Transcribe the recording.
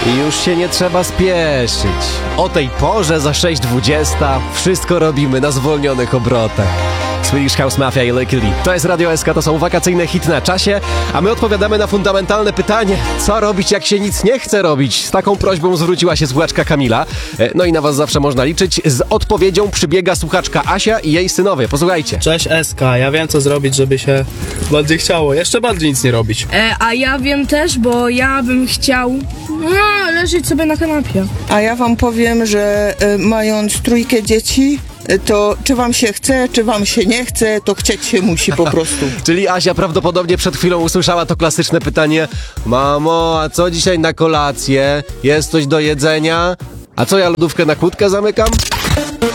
I już się nie trzeba spieszyć. O tej porze za 6:20 wszystko robimy na zwolnionych obrotach. Swedish House Mafia i Lickily. To jest Radio SK, to są wakacyjne hity na czasie, a my odpowiadamy na fundamentalne pytanie, co robić, jak się nic nie chce robić? Z taką prośbą zwróciła się słuchaczka Kamila. No i na was zawsze można liczyć. Z odpowiedzią przybiega słuchaczka Asia i jej synowie. Posłuchajcie. Cześć SK, ja wiem co zrobić, żeby się bardziej chciało. Jeszcze bardziej nic nie robić. A ja wiem też, bo ja bym chciał leżeć sobie na kanapie. A ja wam powiem, że mając 3 dzieci, to czy wam się chce, czy wam się nie chce, to chcieć się musi po prostu. Czyli Asia prawdopodobnie przed chwilą usłyszała to klasyczne pytanie: mamo, a co dzisiaj na kolację? Jest coś do jedzenia? A co, ja lodówkę na kłódkę zamykam?